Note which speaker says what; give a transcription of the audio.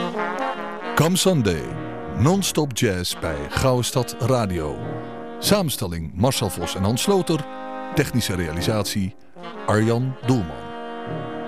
Speaker 1: Come Sunday, non-stop jazz bij Gouwestad Radio. Samenstelling Marcel Vos en Hans Sloter. Technische realisatie Arjan Doelman.